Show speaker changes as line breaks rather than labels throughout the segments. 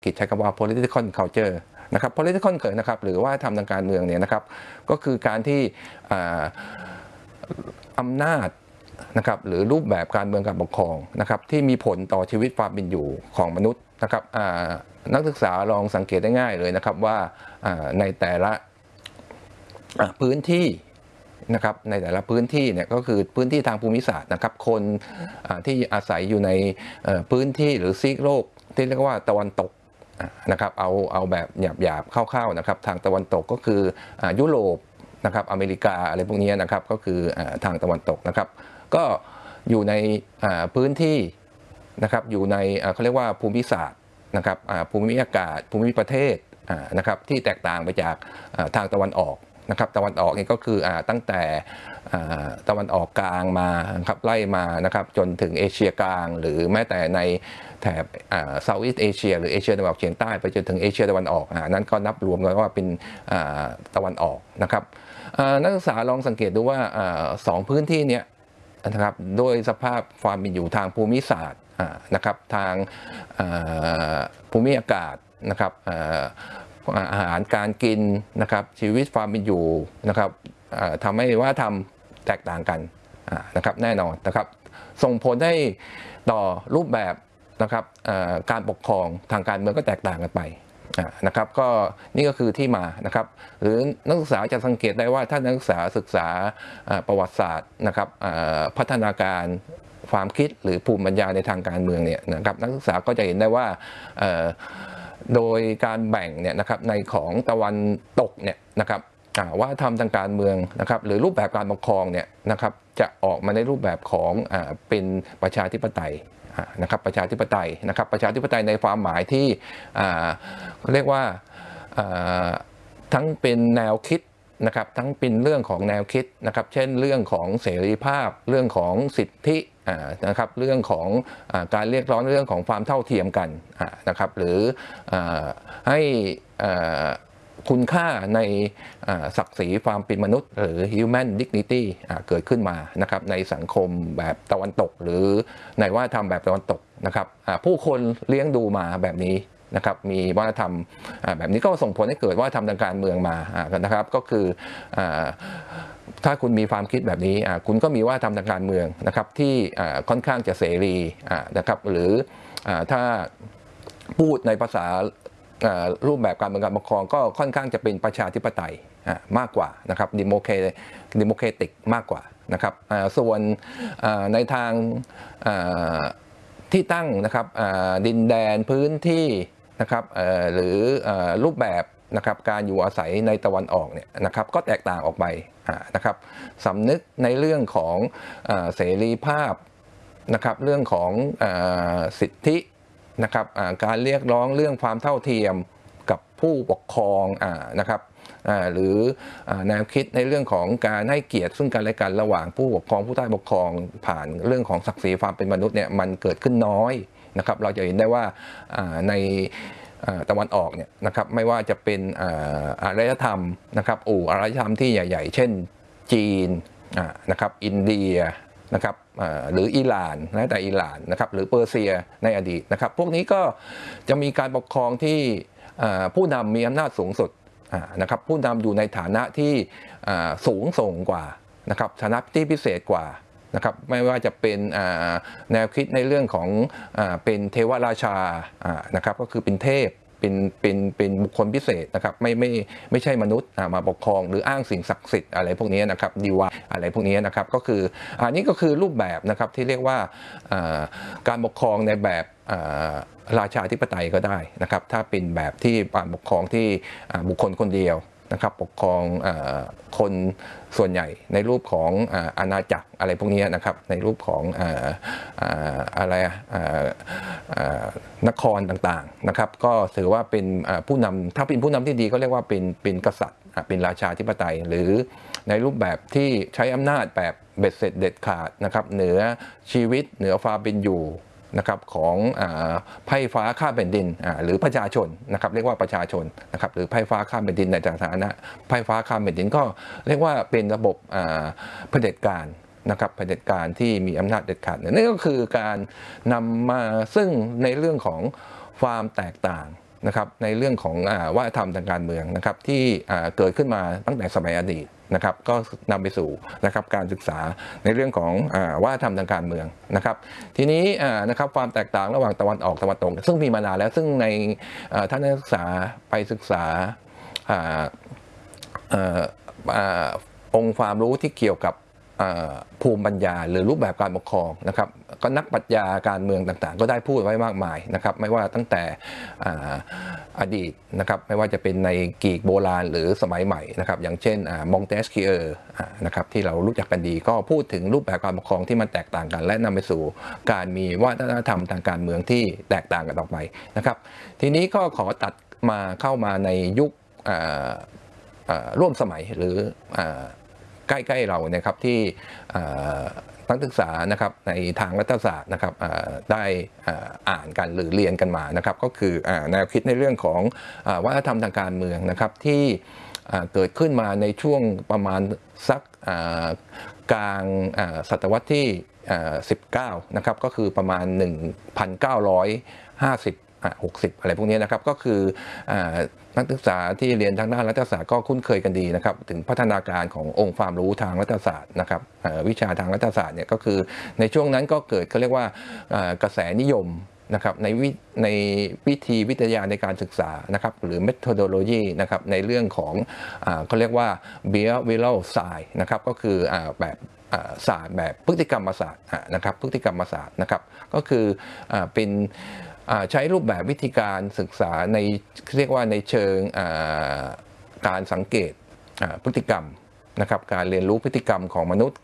กิจใช้คำว่า political culture นะครับ political culture นะครับหรือว่าทำทางการเมืองเนี่ยนะครับก็คือการที่อำนาจนะครับหรือรูปแบบการเมืองการปกครองนะครับที่มีผลต่อชีวิตความเป็นอยู่ของมนุษย์นะครับนักศึกษาลองสังเกตได้ง่ายเลยนะครับว่าในแต่ละพื้นที่นะครับในแต่ละพื้นที่เนี่ยก็คือพื้นที่ทางภูมิศาสตร์นะครับคนที่อาศัยอยู่ในพื้นที่หรือซีกโลกที่เรียกว่าตะวันตกนะครับเอาแบบหยาบๆคร่าวๆนะครับทางตะวันตกก็คือยุโรปนะครับอเมริกาอะไรพวกนี้นะครับก็คือทางตะวันตกนะครับก็อยู่ในพื้นที่นะครับอยู่ในเขาเรียกว่าภูมิศาสตร์นะครับภูมิอากาศภูมิประเทศนะครับที่แตกต่างไปจากทางตะวันออกนะครับตะวันออกนี่ก็คือตั้งแต่ตะวันออกกลางมาครับไล่มานะครับจนถึงเอเชียกลางหรือแม้แต่ในแถบเซาท์อีสต์เอเชียหรือเอเชียตะวันออกเฉียงใต้ไปจนถึงเอเชียตะวันออกนั้นก็นับรวมกันว่าเป็นตะวันออกนะครับนักศึกษาลองสังเกตดูว่าสองพื้นที่เนี้ยนะครับโดยสภาพความเป็นอยู่ทางภูมิศาสตร์นะครับทางภูมิอากาศนะครับอาหารการกินนะครับชีวิตความเป็นอยู่นะครับทำให้ว่าทำแตกต่างกันนะครับแน่นอนนะครับส่งผลให้ต่อรูปแบบนะครับการปกครองทางการเมืองก็แตกต่างกันไปนะครับก็นี่ก็คือที่มานะครับหรือนักศึกษาจะสังเกตได้ว่าถ้านักศึกษาประวัติศาสตร์นะครับพัฒนาการความคิดหรือภูมิปัญญาในทางการเมืองเนี่ยนะครับนักศึกษาก็จะเห็นได้ว่าโดยการแบ่งเนี่ยนะครับในของตะวันตกเนี่ยนะครับว่าทำทางการเมืองนะครับหรือรูปแบบการปกครองเนี่ยนะครับจะออกมาในรูปแบบของเป็นประชาธิปไตยนะครับประชาธิปไตยนะครับประชาธิปไตยในความหมายที่เรียกว่าทั้งเป็นแนวคิดนะครับทั้งเป็นเรื่องของแนวคิดนะครับเช่นเรื่องของเสรีภาพเรื่องของสิทธินะครับเรื่องของการเรียกร้องเรื่องของความเท่าเทียมกันนะครับหรือให้คุณค่าในศักดิ์ศรีความเป็นมนุษย์หรือ human dignity เกิดขึ้นมานะครับในสังคมแบบตะวันตกหรือในวัฒนธรรมแบบตะวันตกนะครับผู้คนเลี้ยงดูมาแบบนี้นะครับมีวัฒนธรรมแบบนี้ก็ส่งผลให้เกิดวัฒนธรรมทางการเมืองมานะครับก็คือถ้าคุณมีความคิดแบบนี้คุณก็มีวัฒนธรรมทางการเมืองนะครับที่ค่อนข้างจะเสรีนะครับหรือถ้าพูดในภาษารูปแบบการเมืองการปกครองก็ค่อนข้างจะเป็นประชาธิปไตยมากกว่านะครับดิโมเครติกมากกว่านะครับส่วนในทางที่ตั้งนะครับดินแดนพื้นที่นะครับหรือรูปแบบนะครับการอยู่อาศัยในตะวันออกเนี่ยนะครับก็แตกต่างออกไปนะครับสำนึกในเรื่องของเสรีภาพนะครับเรื่องของสิทธินะครับการเรียกร้องเรื่องความเท่าเทียมกับผู้ปกครองนะครับหรือแนวคิดในเรื่องของการให้เกียรติซึ่งกันและกันระหว่างผู้ปกครองผู้ใต้ปกครองผ่านเรื่องของศักดิ์ศรีความเป็นมนุษย์เนี่ยมันเกิดขึ้นน้อยนะครับเราจะเห็นได้ว่าในตะวันออกเนี่ยนะครับไม่ว่าจะเป็นอารยธรรมนะครับอารยธรรมที่ใหญ่ๆเช่นจีนนะครับอินเดียนะครับหรืออิหร่านนะแต่อิหร่านนะครับหรือเปอร์เซียในอดีตนะครับพวกนี้ก็จะมีการปกครองที่ผู้นำมีอำนาจสูงสุดนะครับผู้นำอยู่ในฐานะที่สูงส่งกว่านะครับฐานะที่พิเศษกว่านะครับไม่ว่าจะเป็นแนวคิดในเรื่องของเป็นเทวราชานะครับก็คือเป็นเทพเป็นบุคคลพิเศษนะครับไม่ใช่มนุษย์มาปกครองหรืออ้างสิ่งศักดิ์สิทธิ์อะไรพวกนี้นะครับดีวาอะไรพวกนี้นะครับก็คืออันนี้ก็คือรูปแบบนะครับที่เรียกว่าการปกครองในแบบราชาธิปไตยก็ได้นะครับถ้าเป็นแบบที่การปกครองที่บุคคลคนเดียวนะครับปกครองคนส่วนใหญ่ในรูปของอาณาจักรอะไรพวกนี้นะครับในรูปของอะไรนครต่างๆนะครับก็ถือว่าเป็นผู้นำถ้าเป็นผู้นำที่ดีก็เรียกว่าเป็นกษัตริย์เป็นราชาธิปไตยหรือในรูปแบบที่ใช้อำนาจแบบเบ็ดเสร็จเด็ดขาดนะครับเหนือชีวิตเหนือความเป็นอยู่นะครับของไพร่ฟ้าข้ามแผ่นดินหรือประชาชนนะครับเรียกว่าประชาชนนะครับหรือไพร่ฟ้าข้ามแผ่นดินในฐานะไพร่ฟ้าข้ามแผ่นดินก็เรียกว่าเป็นระบบเผด็จการนะครับเผด็จการที่มีอำนาจเด็ดขาดนี่ก็คือการนำมาซึ่งในเรื่องของความแตกต่างนะครับในเรื่องของวัฒนธรรมทางการเมืองนะครับที่เกิดขึ้นมาตั้งแต่สมัยอดีตนะครับก็นำไปสู่นะครับการศึกษาในเรื่องของวัฒนธรรมทางการเมืองนะครับทีนี้นะครับความแตกต่างระหว่างตะวันออกตะวันตกซึ่งมีมานานแล้วซึ่งในท่านนักศึกษาไปศึกษาองค์ความรู้ที่เกี่ยวกับภูมิปัญญาหรือรูปแบบการปกครองนะครับก็นักปรัชญาการเมืองต่างๆก็ได้พูดไว้มากมายนะครับไม่ว่าตั้งแต่อดีตนะครับไม่ว่าจะเป็นในกรีกโบราณหรือสมัยใหม่นะครับอย่างเช่นมองเตสคิเออร์นะครับที่เรารู้จักกันดีก็พูดถึงรูปแบบการปกครองที่มันแตกต่างกันและนำไปสู่การมีวัฒนธรรมทางการเมืองที่แตกต่างกันออกไปนะครับทีนี้ก็ขอตัดมาเข้ามาในยุคร่วมสมัยหรือใกล้ๆเรานะครับที่นักศึกษานะครับในทางรัฐศาสตร์นะครับได้อ่านกันหรือเรียนกันมานะครับก็คือแนวคิดในเรื่องของวัฒนธรรมทางการเมืองนะครับที่เกิดขึ้นมาในช่วงประมาณสักกลางศตวรรษที่19นะครับก็คือประมาณ 1950 60อะไรพวกนี้นะครับก็คือนักศึกษาที่เรียนทางด้านรัฐศาสตร์ก็คุ้นเคยกันดีนะครับถึงพัฒนาการขององค์ความรู้ทางรัฐศาสตร์นะครับวิชาทางรัฐศาสตร์เนี่ยก็คือในช่วงนั้นก็เกิดเขาเรียกว่ากระแสนิยมนะครับในวิธีวิทยาในการศึกษานะครับหรือ methodology นะครับในเรื่องของเขาเรียกว่า behavioral science นะครับก็คือแบบศาสตร์แบบพฤติกรรมศาสตร์นะครับพฤติกรรมศาสตร์นะครับก็คือเป็นใช้รูปแบบวิธีการศึกษาในเรียกว่าในเชิงการสังเกตพฤติกรรมนะครับการเรียนรู้พฤติกรรมของมนุษย์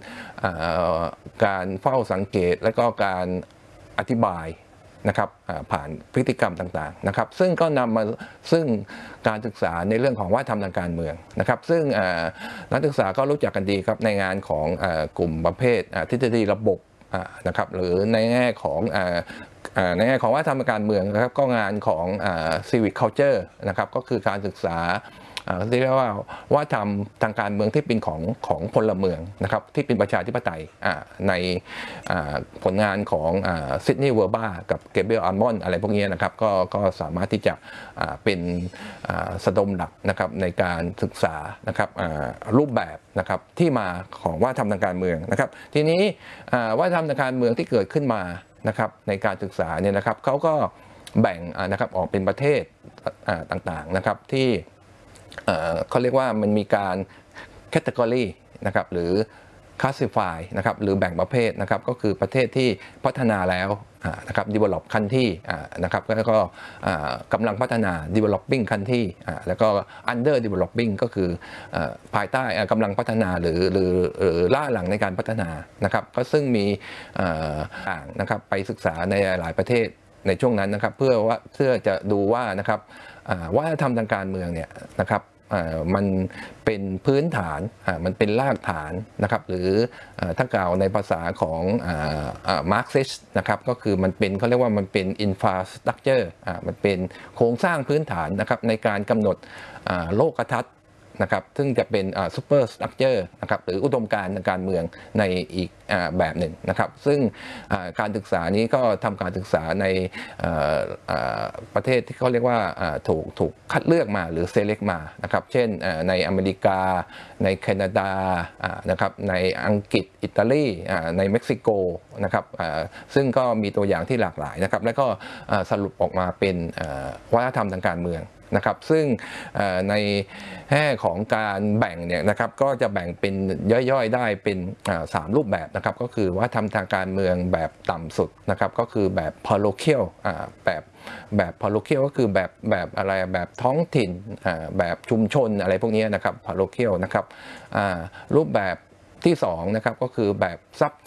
การเฝ้าสังเกตและก็การอธิบายนะครับผ่านพฤติกรรมต่างๆนะครับซึ่งก็นำมาซึ่งการศึกษาในเรื่องของวัฒนธรรมทางการเมืองนะครับซึ่งนักศึกษาก็รู้จักกันดีครับในงานของกลุ่มประเภททฤษฎีระบบนะครับหรือในแง่ของวัฒนธรรมการเมืองนะครับก็งานของ civic culture นะครับก็คือการศึกษาที่เรียกว่าวัฒนธรรมทางการเมืองที่เป็นของพลเมืองนะครับที่เป็นประชาธิปไตยในผลงานของซิดนีย์เวอร์บากับเกเบรียลอัลมอนด์อะไรพวกนี้นะครับก็สามารถที่จะเป็นสะดมหลักนะครับในการศึกษานะครับรูปแบบนะครับที่มาของวัฒนธรรมทางการเมืองนะครับทีนี้วัฒนธรรมทางการเมืองที่เกิดขึ้นมานะครับในการศึกษาเนี่ยนะครับเขาก็แบ่งนะครับออกเป็นประเทศต่างๆนะครับที่เขาเรียกว่ามันมีการแคตตากรีนะครับหรือคลาสสิฟายนะครับหรือแบ่งประเภทนะครับก็คือประเทศที่พัฒนาแล้วนะครับ develop country นะครับแล้วก็กำลังพัฒนา developing country แล้วก็ under developing ก็คือภายใต้กำลังพัฒนาหรือล่าหลังในการพัฒนานะครับก็ซึ่งมีต่างนะครับไปศึกษาในหลายประเทศในช่วงนั้นนะครับเพื่อจะดูว่านะครับวัฒนธรรมทางการเมืองเนี่ยนะครับมันเป็นพื้นฐานมันเป็นรากฐานนะครับหรือถ้ากล่าวในภาษาของมาร์กซิสนะครับก็คือมันเป็นเขาเรียกว่ามันเป็นอินฟราสตรัคเจอร์มันเป็นโครงสร้างพื้นฐานนะครับในการกำหนดโลกทัศน์นะครับซึ่งจะเป็นซูเปอร์สตรัคเจอร์นะครับหรืออุดมการณ์ทางการเมืองในอีกแบบหนึ่งนะครับซึ่งการศึกษานี้ก็ทำการศึกษาในประเทศที่เขาเรียกว่าถูกคัดเลือกมาหรือเซเล็กมานะครับเช่นในอเมริกาในแคนาดานะครับในอังกฤษอิตาลีในเม็กซิโกนะครับซึ่งก็มีตัวอย่างที่หลากหลายนะครับและก็สรุปออกมาเป็นวัฒนธรรมทางการเมืองนะครับซึ่งในแง่ของการแบ่งเนี่ยนะครับก็จะแบ่งเป็นย่อยๆได้เป็น3รูปแบบนะครับก็คือว่าทำทางการเมืองแบบต่ำสุดนะครับก็คือแบบ parochial แบบ parochial ก็คือแบบอะไรแบบท้องถิ่นแบบชุมชนอะไรพวกนี้นะครับ parochial นะครับรูปแบบที่2นะครับก็คือแบบ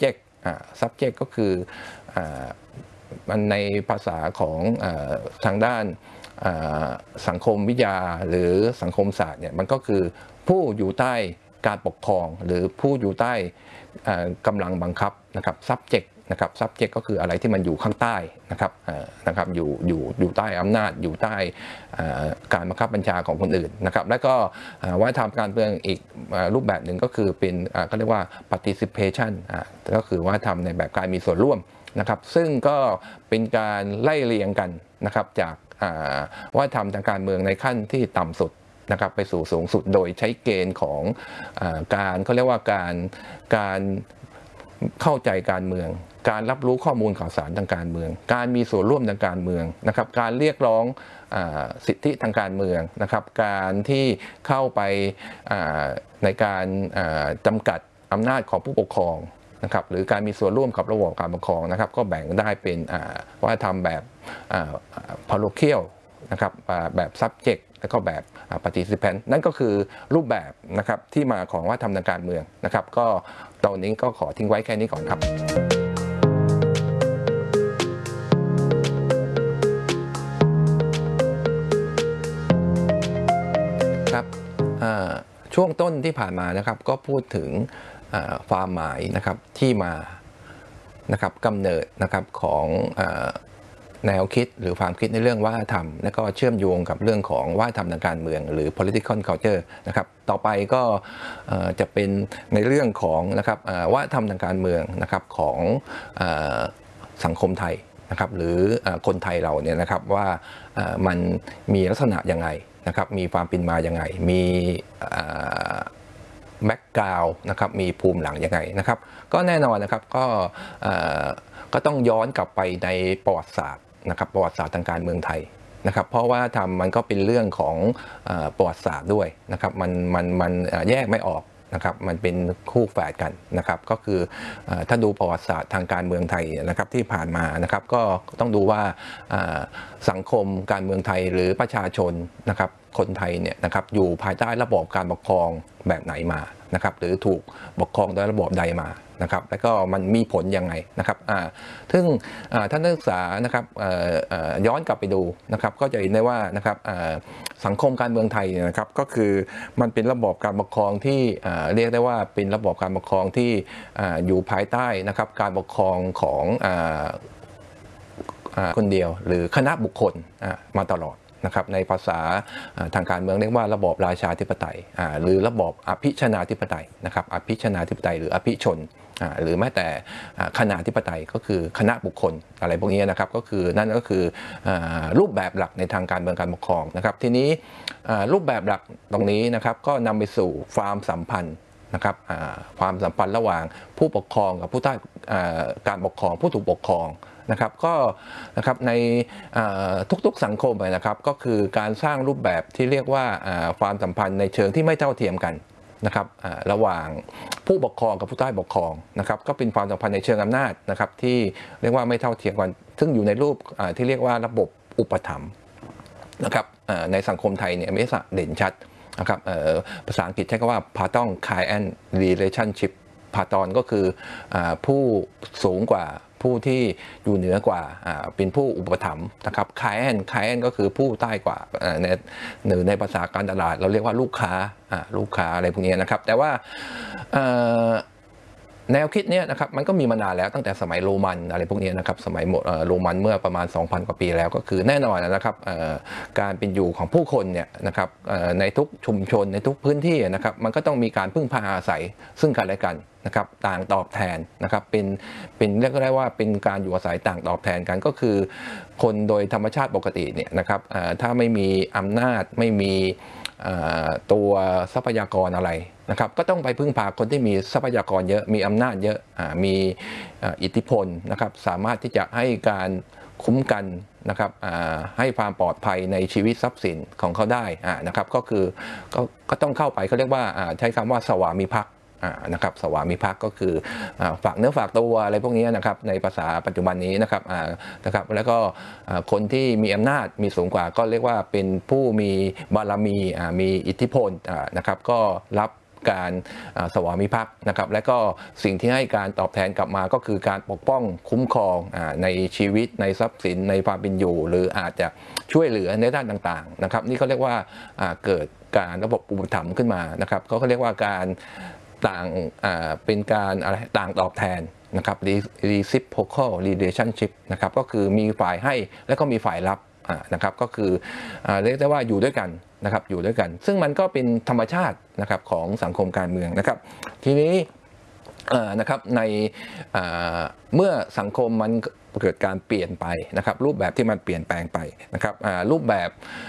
subject ก็คือมันในภาษาของทางด้านสังคมวิทยาหรือสังคมศาสตร์เนี่ยมันก็คือผู้อยู่ใต้การปกครองหรือผู้อยู่ใต้กำลังบังคับนะครับ subject นะครับ subject ก็คืออะไรที่มันอยู่ข้างใต้นะครับอยู่ใต้อำนาจอยู่ใต้การบังคับบัญชาของคนอื่นนะครับและก็วัฒนธรรมการเมืองอีกรูปแบบหนึ่งก็คือเป็นก็เรียกว่า participation ก็คือว่าทำในแบบการมีส่วนร่วมนะครับซึ่งก็เป็นการไล่เรียงกันนะครับจากวัฒนธรรมทางการเมืองในขั้นที่ต่ำสุดนะครับไปสู่สูงสุดโดยใช้เกณฑ์ของการเขาเรียกว่าการเข้าใจการเมืองการรับรู้ข้อมูลข่าวสารทางการเมืองการมีส่วนร่วมทางการเมืองนะครับการเรียกร้องสิทธิทางการเมืองนะครับการที่เข้าไปในการจำกัดอำนาจของผู้ปกครองนะครับหรือการมีส่วนร่วมกับระบบการปกครองนะครับก็แบ่งได้เป็นวัฒนธรรมแบบparochial นะครับแบบ subject แล้วก็แบบ participant นั่นก็คือรูปแบบนะครับที่มาของวัฒนธรรมทางการเมืองนะครับก็ตอนนี้ก็ขอทิ้งไว้แค่นี้ก่อนครับครับช่วงต้นที่ผ่านมานะครับก็พูดถึงความหมายนะครับที่มานะครับกำเนิดนะครับของแนวคิดหรือความคิดในเรื่องวัฒนธรรมและก็เชื่อมโยงกับเรื่องของวัฒนธรรมทางการเมืองหรือ political culture นะครับต่อไปก็จะเป็นในเรื่องของนะครับวัฒนธรรมทางการเมืองนะครับของสังคมไทยนะครับหรือคนไทยเราเนี่ยนะครับว่ามันมีลักษณะยังไงนะครับมีความเป็นมายังไงมีแบ็กกราวด์นะครับมีภูมิหลังยังไงนะครับก็แน่นอนนะครับก็ต้องย้อนกลับไปในประวัติศาสตร์นะครับประวัติศาสตร์ทางการเมืองไทยนะครับเพราะว่ามันก็เป็นเรื่องของประวัติศาสตร์ด้วยนะครับมันแยกไม่ออกนะครับมันเป็นคู่แฝดกันนะครับก็คือถ้าดูประวัติศาสตร์ทางการเมืองไทยนะครับที่ผ่านมานะครับก็ต้องดูว่าสังคมการเมืองไทยหรือประชาชนนะครับคนไทยเนี่ยนะครับอยู่ภายใต้ระบอบการปกครองแบบไหนมานะครับหรือถูกปกครองโดยระบอบใดมานะครับแล้วก็มันมีผลยังไงนะครับซึ่งท่านนักศึกษานะครับย้อนกลับไปดูนะครับก็จะเห็นได้ว่านะครับสังคมการเมืองไทยนะครับก็คือมันเป็นระบอบการปกครองที่เรียกได้ว่าเป็นระบอบการปกครองที่อยู่ภายใต้นะครับการปกครองของคนเดียวหรือคณะบุคคลมาตลอดนะครับในภาษาทางการเมืองเรียกว่าระบอบราชาธิปไตยหรือระบอบอภิชนาธิปไตยนะครับอภิชนาธิปไตยหรืออภิชนหรือแม้แต่คณะธิปไตยก็คือคณะบุคคลอะไรพวกนี้นะครับก็คือนั่นก็คือรูปแบบหลักในทางการเมืองการปกครองนะครับทีนี้รูปแบบหลักตรงนี้นะครับก็นำไปสู่ความสัมพันธ์นะครับความสัมพันธ์ระหว่างผู้ปกครองกับผู้ใต้การปกครองผู้ถูกปกครองนะครับก็นะครับในทุกๆสังคมนะครับก็คือการสร้างรูปแบบที่เรียกว่าความสัมพันธ์ในเชิงที่ไม่เท่าเทียมกันนะครับระหว่างผู้ปกครองกับผู้ใต้ปกครองนะครับก็เป็นความสัมพันธ์ในเชิงอำนาจนะครับที่เรียกว่าไม่เท่าเทียมกันซึ่งอยู่ในรูปที่เรียกว่าระบบอุปถัมภ์นะครับในสังคมไทยเนี่ยไม่เด่นชัดนะครับภาษาอังกฤษใช้คำว่า patron client relationship พาตอนก็คือผู้สูงกว่าผู้ที่อยู่เหนือกว่าเป็นผู้อุปถัมภ์นะครับคายแอนก็คือผู้ใต้กว่าในภาษาการตลาดเราเรียกว่าลูกค้าอะไรพวกนี้นะครับแต่ว่าแนวคิดนี้นะครับมันก็มีมานานแล้วตั้งแต่สมัยโรมันอะไรพวกนี้นะครับสมัยโรมันเมื่อประมาณ 2,000 กว่าปีแล้วก็คือแน่นอนนะครับการเป็นอยู่ของผู้คนเนี่ยนะครับในทุกชุมชนในทุกพื้นที่นะครับมันก็ต้องมีการพึ่งพาอาศัยซึ่งกันและกันนะครับต่างตอบแทนนะครับเป็นเรียกได้ว่าเป็นการอยู่อาศัยต่างตอบแทนกันก็คือคนโดยธรรมชาติปกติเนี่ยนะครับถ้าไม่มีอำนาจไม่มีตัวทรัพยากรอะไรนะครับก็ต้องไปพึ่งพาคนที่มีทรัพยากรเยอะมีอำนาจเยอะมีอิทธิพลนะครับสามารถที่จะให้การคุ้มกันนะครับให้ความปลอดภัยในชีวิตทรัพย์สินของเขาได้นะครับก็คือก็ต้องเข้าไปเขาเรียกว่าใช้คำว่าสวามิภักดิ์นะครับสวามิภักดิ์ก็คือฝากเนื้อฝากตัวอะไรพวกนี้นะครับในภาษาปัจจุบันนี้นะครับแล้วก็คนที่มีอำนาจมีสูงกว่าก็เรียกว่าเป็นผู้มีบารมีมีอิทธิพลนะครับก็รับการสวามิภักดิ์นะครับและก็สิ่งที่ให้การตอบแทนกลับมาก็คือการปกป้องคุ้มครองในชีวิตในทรัพย์สินในความเป็นอยู่หรืออาจจะช่วยเหลือในด้านต่างๆนะครับนี่ก็เรียกว่าเกิดการระบบอุปถัมภ์ขึ้นมานะครับก็เรียกว่าการต่างเป็นการอะไรต่างตอบแทนนะครับ reciprocal relationship นะครับก็คือมีฝ่ายให้และก็มีฝ่ายรับนะครับก็คือเรียกได้ว่าอยู่ด้วยกันนะครับอยู่ด้วยกันซึ่งมันก็เป็นธรรมชาตินะครับของสังคมการเมืองนะครับทีนี้นะครับในเมื่อสังคมมันเกิดการเปลี่ยนไปนะครับรูปแบบที่มันเปลี่ยนแปลงไปนะครับรูปแบบ